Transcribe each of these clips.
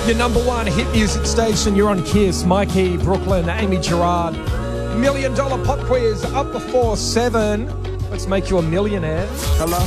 Your number one hit music station. You're on Kiss. Mikey, Brooklyn, Amy Gerard. $1 million pop quiz up before 7. Let's make you a millionaire. Hello.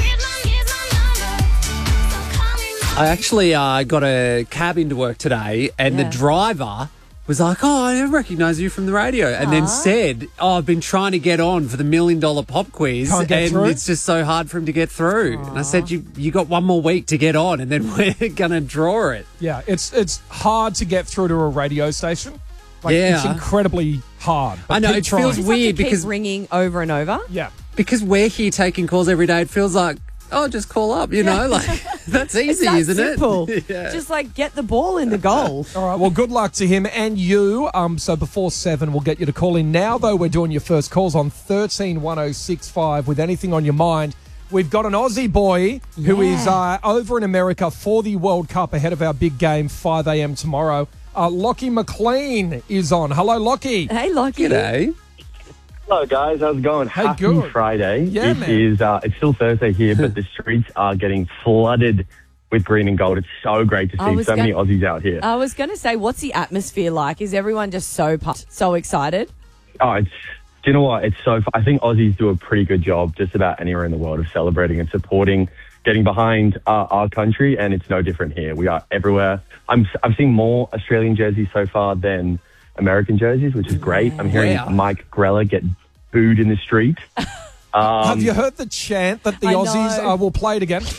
I actually got a cab into work today, and the driver was like, "Oh, I recognise you from the radio," and then said, "Oh, I've been trying to get on for the $1 million pop quiz, Can't get and through? it's just so hard for him to get through." And I said, "You got one more week to get on, and then we're going to draw it." Yeah, it's hard to get through to a radio station. Like, it's incredibly hard. But I know, keep it trying. feels weird keep because ringing over and over. Yeah. because we're here taking calls every day. It feels like, oh, just call up, you know, like that's easy, It's that isn't simple. it? Yeah. Just like get the ball in the goal. All right, well, good luck to him and you. So before 7, we'll get you to call in. Now, though, we're doing your first calls on 131065 with anything on your mind. We've got an Aussie boy who is over in America for the World Cup ahead of our big game, 5 a.m. tomorrow. Lockie McLean is on. Hello, Lockie. Hey, Lockie. G'day. Hello, guys. How's it going? Hey, Happy good. Friday. Yeah, It man. is, it's still Thursday here, but the streets are getting flooded with green and gold. It's so great to see so many Aussies out here. I was going to say, what's the atmosphere like? Is everyone just so pumped, so excited? Do you know what? It's so I think Aussies do a pretty good job just about anywhere in the world of celebrating and supporting, getting behind our country, and it's no different here. We are everywhere. I've seen more Australian jerseys so far than American jerseys, which is great. I'm hearing Mike Grella get booed in the street. Have you heard the chant that the I Aussies know. will play it again?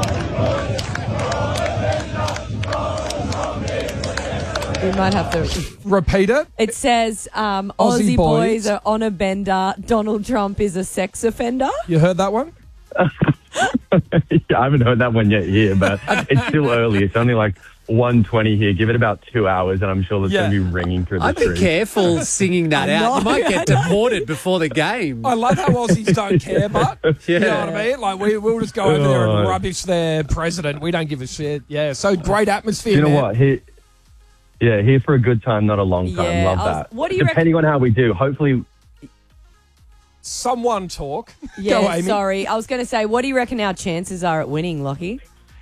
We might have to. Repeat it. It says, Aussie boys are on a bender. Donald Trump is a sex offender. You heard that one? I haven't heard that one yet here, but it's still early. It's only like 1:20 here. Give it about 2 hours, and I'm sure it's going to be ringing through the I'd be streets. careful singing that out. You might get deported before the game. I love how Aussies don't care, but you know what I mean? Like, we'll just go over there and rubbish their president. We don't give a shit. Yeah, so great atmosphere, You know man. what? Here for a good time, not a long time. Yeah, Love that. what do you Depending on how we do, hopefully. Someone talk. Yeah, Go, Amy. sorry. I was going to say, what do you reckon our chances are at winning, Lockie?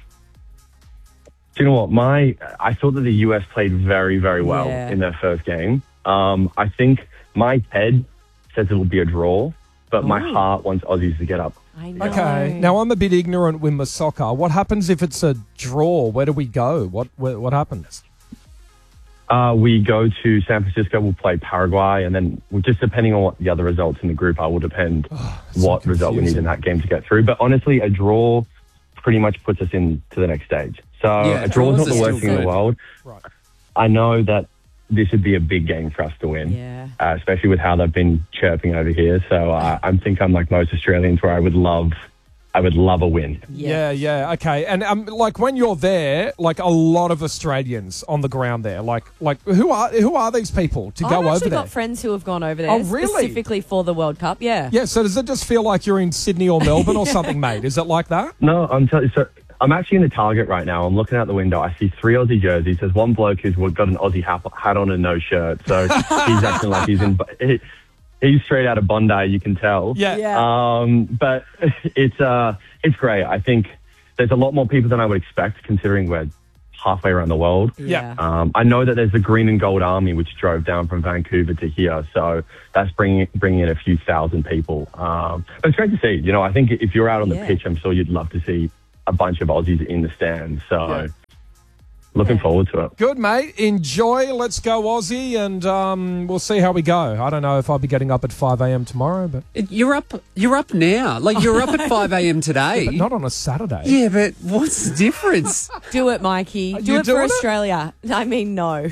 Do you know what? I thought that the US played very, very well in their first game. I think my head says it will be a draw, but my heart wants Aussies to get up. I know. Okay, now I'm a bit ignorant with my soccer. What happens if it's a draw? Where do we go? What happens? We go to San Francisco, we'll play Paraguay, and then just depending on what the other results in the group are, will depend what result we need in that game to get through. But honestly, a draw pretty much puts us into the next stage. So a draw is not the worst thing in the world. Right. I know that this would be a big game for us to win, especially with how they've been chirping over here. So I think I'm like most Australians where I would love a win. Yeah. Okay. And like when you're there, like a lot of Australians on the ground there, like who are these people to go over there? I've actually got friends who have gone over there Oh, really? specifically for the World Cup. Yeah. Yeah. So does it just feel like you're in Sydney or Melbourne or something, mate? Is it like that? No, I'm telling you. So I'm actually in the Target right now. I'm looking out the window. I see 3 Aussie jerseys. There's one bloke who's got an Aussie hat on and no shirt. So he's acting like he's in. He's straight out of Bondi, you can tell. Yeah. But it's great. I think there's a lot more people than I would expect, considering we're halfway around the world. Yeah. I know that there's the Green and Gold Army, which drove down from Vancouver to here, so that's bringing in a few thousand people. But it's great to see. You know, I think if you're out on the pitch, I'm sure you'd love to see a bunch of Aussies in the stands. So looking forward to it. Good, mate. Enjoy. Let's go Aussie, and we'll see how we go. I don't know if I'll be getting up at 5 a.m. tomorrow, but You're up now. Like, you're up at 5 a.m. today. but not on a Saturday. Yeah, but what's the difference? Do it, Mikey. Do you it for doing it? Australia. I mean, no.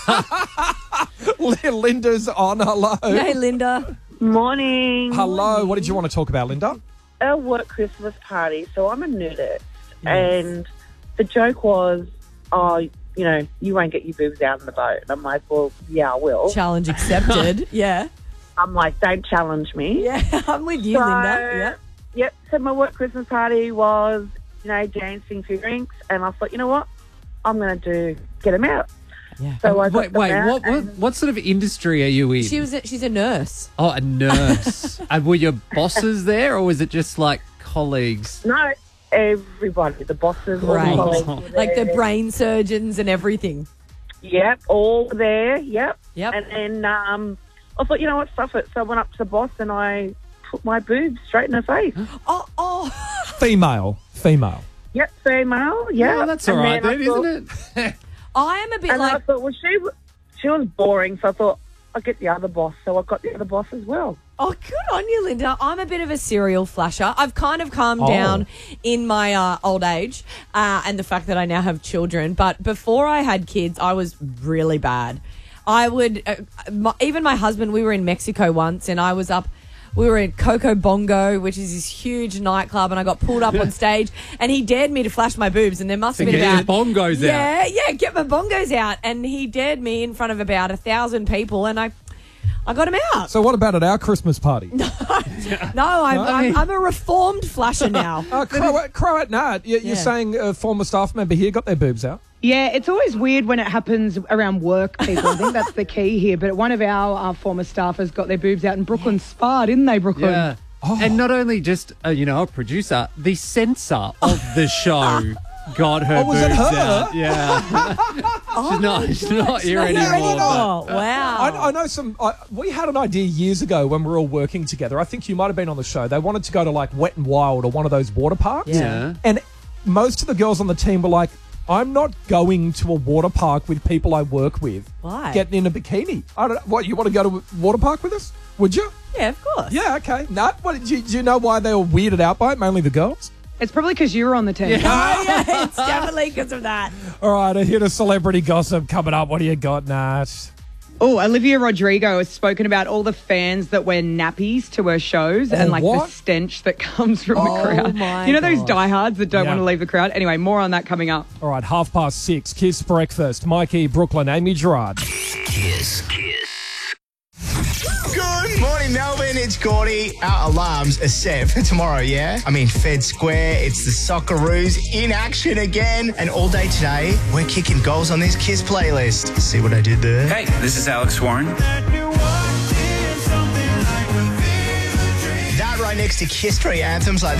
Linda's on. Hello. Hey, Linda. Morning. Hello. What did you want to talk about, Linda? Our work Christmas party. So I'm a nudist, and the joke was, oh, you know, you won't get your boobs out in the boat. And I'm like, well, yeah, I will. Challenge accepted. Yeah. I'm like, don't challenge me. Yeah, I'm with you, Linda. Yeah. Yep. So my work Christmas party was, you know, dancing through drinks, and I thought, you know what, I'm going to get them out. Yeah. So I got them out What sort of industry are you in? She's a nurse. Oh, a nurse. And were your bosses there, or was it just like colleagues? No, everybody, the bosses, all the Great. colleagues were Like the there. brain surgeons and everything. Yep, all there. Yep. Yep. And then I thought, you know what, stuff it. So I went up to the boss and I put my boobs straight in her face. Oh. Female. Yep, female. Yeah, Oh, that's all right then, isn't it? I am a bit And I like, thought, well, she was boring, so I thought I'll get the other boss. So I got the other boss as well. oh, good on you, Linda. I'm a bit of a serial flasher. I've kind of calmed down in my old age and the fact that I now have children. But before I had kids, I was really bad. I would, even my husband, we were in Mexico once and I was up. We were in Coco Bongo, which is this huge nightclub, and I got pulled up on stage, and he dared me to flash my boobs, and there must have been Get about... your bongos out. Yeah, get my bongos out. And he dared me in front of about 1,000 people, and I got him out. So what about at our Christmas party? No, I'm a reformed flasher now. Croat Nat, you're Yeah. saying a former staff member here got their boobs out? Yeah, it's always weird when it happens around work people. I think that's the key here. But one of our former staffers got their boobs out in Brooklyn Spa, didn't they, Brooklyn? Yeah. And not only just, a producer, the censor of the show got her was it boobs her? out. Yeah. she's not here anymore. Oh, wow. I know some. We had an idea years ago when we were all working together. I think you might have been on the show. They wanted to go to like Wet and Wild or one of those water parks. Yeah. And most of the girls on the team were like, I'm not going to a water park with people I work with. Why? Getting in a bikini. I don't know. What, you want to go to a water park with us? Would you? Yeah, of course. Yeah, okay. Nat, do you know why they were weirded out by it? Mainly the girls? It's probably because you were on the team. Oh, yeah, it's definitely because of that. All right, a hit of celebrity gossip coming up. What do you got, Nat? Oh, Olivia Rodrigo has spoken about all the fans that wear nappies to her shows and like what? the stench that comes from the crowd. my You know those gosh. diehards that don't Yeah. want to leave the crowd? Anyway, more on that coming up. All right, 6:30. Kiss Breakfast. Mikey, Brooklyn, Amy Gerard. Kiss. Good morning, Melbourne. It's Gordy. Our alarms are set for tomorrow, yeah? I mean, Fed Square, it's the Socceroos in action again. And all day today, we're kicking goals on this Kiss playlist. See what I did there? Hey, this is Alex Warren. That right next to Kiss Tree anthems like